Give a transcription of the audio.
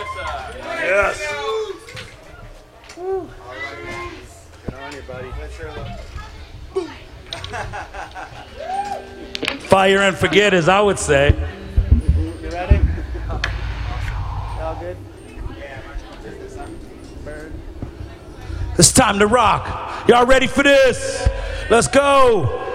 Yes. Good on you, buddy. Fire and forget, as I would say. You ready? All good? It's time to rock. Y'all ready for this? Let's go.